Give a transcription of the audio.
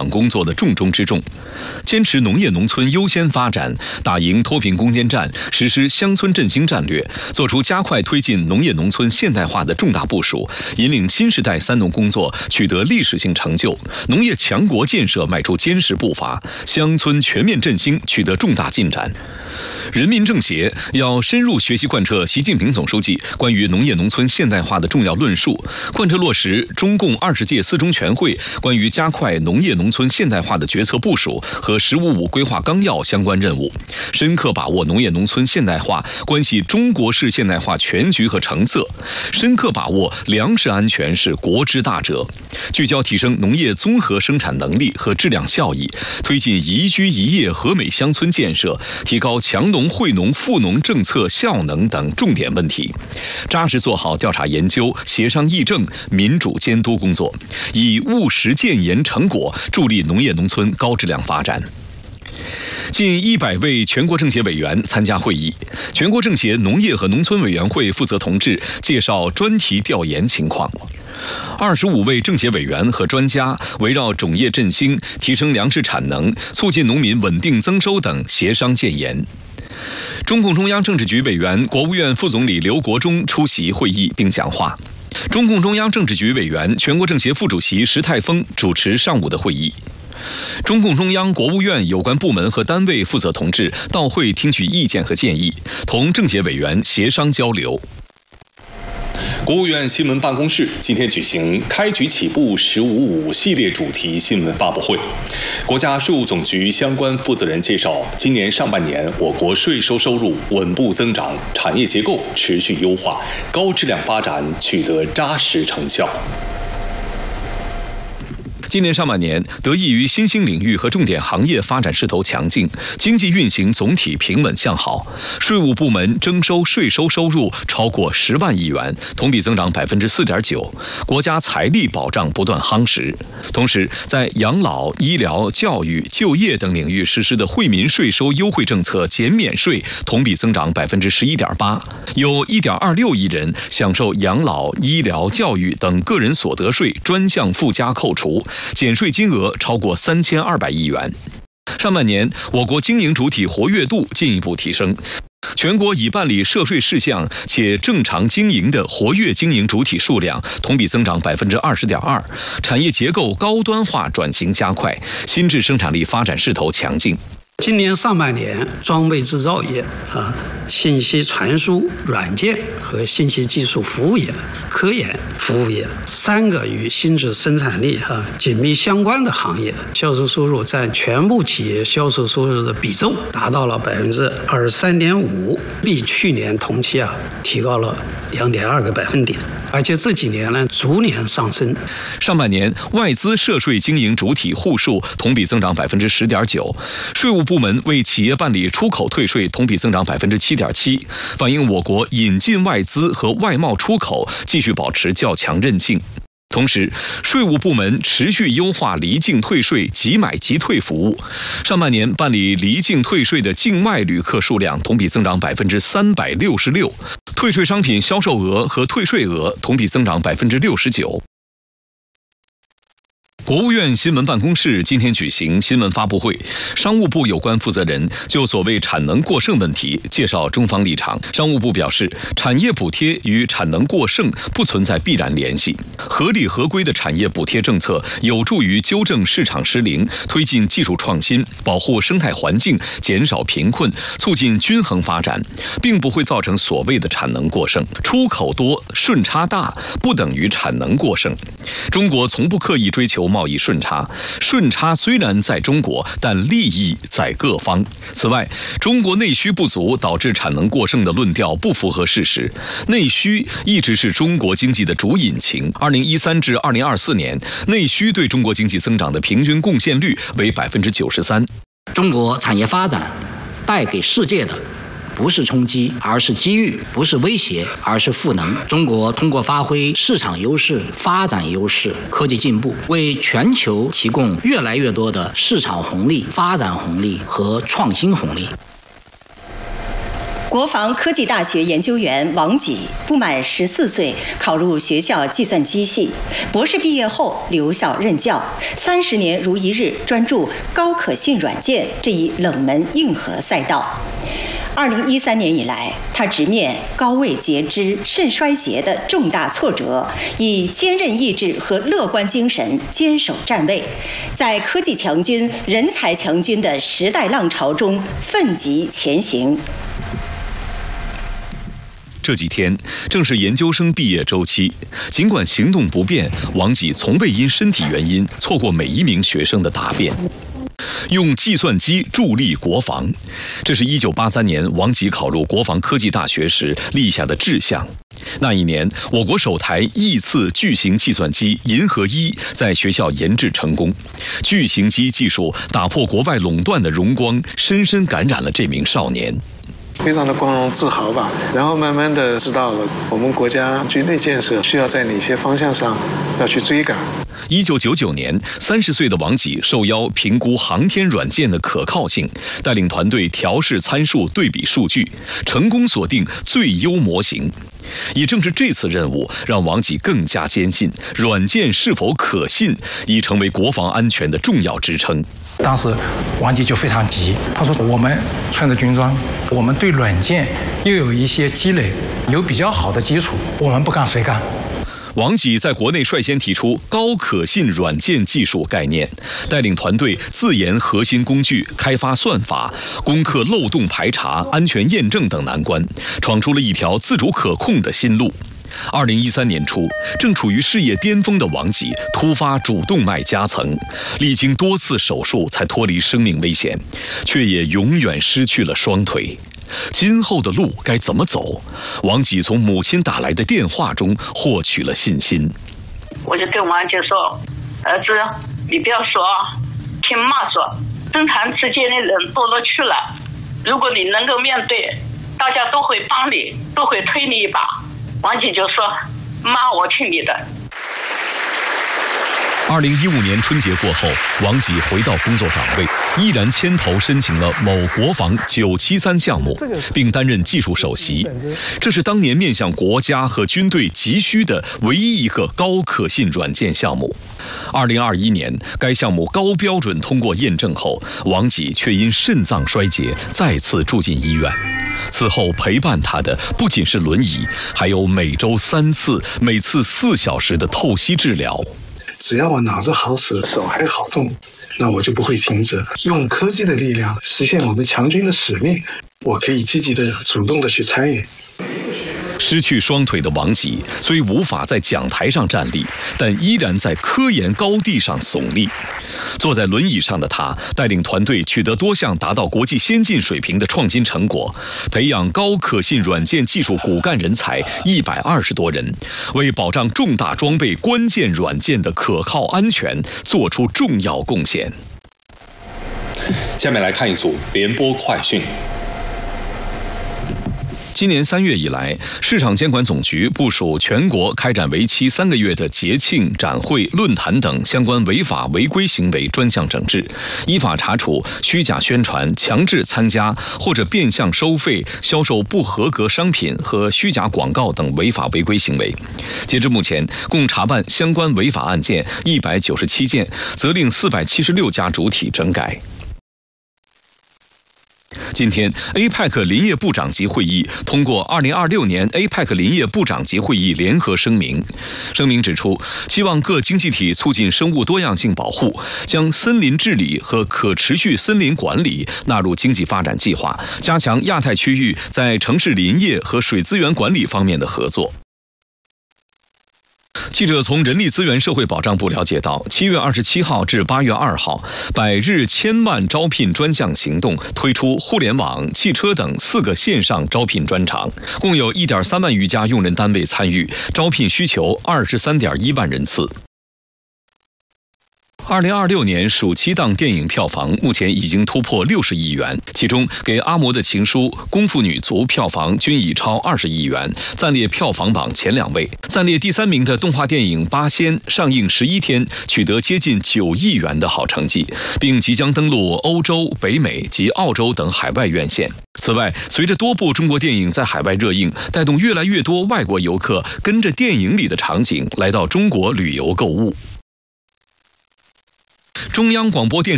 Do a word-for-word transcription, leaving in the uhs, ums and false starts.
工作的重中之重，坚持农业农村优先发展，打赢脱贫攻坚战，实施乡村振兴战略，做出加快推进农业农村现代化的重大部署，引领新时代三农工作取得历史性成就，农业强国建设迈出坚实步伐，乡村全面振兴取得重大进展。人民政协要深入学习贯彻习近平总书记关于农业农村现代化的重要论述，贯彻落实中共二十届四中全会关于加快农业农村现代化的决策部署和“十五五”规划纲要相关任务，深刻把握农业农村现代化关系中国式现代化全局和成色，深刻把握粮食安全是国之大责，聚焦提升农业综合生产能力和质量效益，推进宜居宜业和美乡村建设，提高强农惠农富农政策效能等重点问题，扎实做好调查研究、协商议政、民主监督工作，以务实建言成果助力农业农村高质量发展。近一百位全国政协委员参加会议，全国政协农业和农村委员会负责同志介绍专题调研情况。二十五位政协委员和专家围绕种业振兴、提升粮食产能、促进农民稳定增收等协商建言。中共中央政治局委员、国务院副总理刘国中出席会议并讲话。中共中央政治局委员、全国政协副主席石泰峰主持上午的会议。中共中央、国务院有关部门和单位负责同志到会听取意见和建议，同政协委员协商交流。 国务院新闻办公室今天举行开局起步十五五系列主题新闻发布会。国家税务总局相关负责人介绍，今年上半年我国税收收入稳步增长，产业结构持续优化，高质量发展取得扎实成效。 今年上半年，得益于新兴领域和重点行业发展势头强劲，经济运行总体平稳向好，税务部门征收税收收入超过十万亿元，同比增长百分之四点九，国家财力保障不断夯实。同时，在养老、医疗、教育、就业等领域实施的惠民税收优惠政策减免税，同比增长百分之十一点八，有一点二六亿人享受养老、医疗、教育等个人所得税专项附加扣除。减税金额超过三千二百亿元。上半年，我国经营主体活跃度进一步提升，全国已办理涉税事项且正常经营的活跃经营主体数量同比增长百分之二十点二，产业结构高端化转型加快，新质生产力发展势头强劲。 今年上半年，装备制造业、啊、信息传输软件和信息技术服务业、科研服务业三个与新质生产力、啊、紧密相关的行业，销售收入占全部企业销售收入的比重达到了百分之二十三点五，比去年同期啊提高了两点二个百分点。而且这几年呢，逐年上升。 上半年外资涉税经营主体户数同比增长百分之十点九，税务部门为企业办理出口退税同比增长百分之七点七，反映我国引进外资和外贸出口继续保持较强韧性。同时，税务部门持续优化离境退税即买即退服务。上半年办理离境退税的境外旅客数量同比增长百分之三百六十六，退税商品销售额和退税额同比增长百分之六十九。国务院新闻办公室今天举行新闻发布会，商务部有关负责人就所谓产能过剩问题介绍中方立场。商务部表示，产业补贴与产能过剩不存在必然联系，合理合规的产业补贴政策有助于纠正市场失灵，推进技术创新，保护生态环境，减少贫困，促进均衡发展，并不会造成所谓的产能过剩。出口多、顺差大不等于产能过剩。中国从不刻意追求贸易顺差，顺差虽然在中国，但利益在各方。此外，中国内需不足导致产能过剩的论调不符合事实。内需一直是中国经济的主引擎。二零一三至二零二四年，内需对中国经济增长的平均贡献率为百分之九十三。 中国产业发展带给世界的不是冲击，而是机遇；不是威胁，而是赋能。中国通过发挥市场优势、发展优势、科技进步，为全球提供越来越多的市场红利、发展红利和创新红利。 国防科技大学研究员王吉不满十四岁考入学校计算机系，博士毕业后留校任教，三十年如一日专注高可信软件这一冷门硬核赛道。二零一三年以来，他直面高位截肢、肾衰竭的重大挫折，以坚韧意志和乐观精神坚守站位，在科技强军、人才强军的时代浪潮中奋楫前行。 这几天正是研究生毕业周期，尽管行动不便，王吉从未因身体原因错过每一名学生的答辩。用计算机助力国防，这是一九八三年王吉考入国防科技大学时立下的志向。那一年，我国首台亿次巨型计算机银河一在学校研制成功，巨型机技术打破国外垄断的荣光，深深感染了这名少年。 非常的光荣自豪吧，然后慢慢的知道了我们国家军队建设需要在哪些方向上要去追赶。 一九九九年，三十岁的王吉受邀评估航天软件的可靠性，带领团队调试参数、对比数据，成功锁定最优模型。也正是这次任务，让王吉更加坚信软件是否可信已成为国防安全的重要支撑。 当时王吉就非常急，他说：“我们穿着军装，我们对软件又有一些积累，有比较好的基础，我们不干谁干？” 王吉在国内率先提出高可信软件技术概念，带领团队自研核心工具，开发算法，攻克漏洞排查、安全验证等难关，闯出了一条自主可控的新路。二零一三年初，正处于事业巅峰的王吉突发主动脉夹层，历经多次手术才脱离生命危险，却也永远失去了双腿。今后的路该怎么走？王吉从母亲打来的电话中获取了信心。 我就跟王吉说：“儿子，你不要说，听妈说。政坛之间的人多了去了，如果你能够面对，大家都会帮你，都会推你一把。”王吉就说：“妈，我听你的。” 二零一五年春节过后，王吉回到工作岗位，依然牵头申请了某国防九七三项目，并担任技术首席。这是当年面向国家和军队急需的唯一一个高可信软件项目。二零二一年，该项目高标准通过验证后，王吉却因肾脏衰竭再次住进医院。此后陪伴他的不仅是轮椅，还有每周三次、每次四小时的透析治疗。 只要我脑子好使，手还好动，那我就不会停止。用科技的力量实现我们强军的使命，我可以积极的、主动的去参与。 失去双腿的王吉虽无法在讲台上站立，但依然在科研高地上耸立。坐在轮椅上的他，带领团队取得多项达到国际先进水平的创新成果，培养高可信软件技术骨干人才一百二十多人，为保障重大装备关键软件的可靠安全做出重要贡献。 下面来看一组联播快讯。 今年三月以来，市场监管总局部署全国开展为期三个月的节庆、展会、论坛等相关违法违规行为专项整治，依法查处虚假宣传、强制参加或者变相收费、销售不合格商品和虚假广告等违法违规行为。截至目前，共查办相关违法案件一百九十七件，责令四百七十六家主体整改。今天 ，A P E C 林业部长级会议通过二零二六年 A P E C 林业部长级会议联合声明。声明指出，希望各经济体促进生物多样性保护，将森林治理和可持续森林管理纳入经济发展计划，加强亚太区域在城市林业和水资源管理方面的合作。记者从人力资源社会保障部了解到，七月二十七号至八月二号，百日千万招聘专项行动推出互联网、汽车等四个线上招聘专场，共有一点三万余家用人单位参与，招聘需求二十三点一万人次。 二零二六年暑期档电影票房目前已经突破六十亿元，其中给阿嬷的情书、功夫女足票房均已超二十亿元，暂列票房榜前两位。暂列第三名的动画电影《八仙》上映十一天，取得接近九亿元的好成绩，并即将登陆欧洲、北美及澳洲等海外院线。此外，随着多部中国电影在海外热映，带动越来越多外国游客跟着电影里的场景来到中国旅游购物。中央广播电视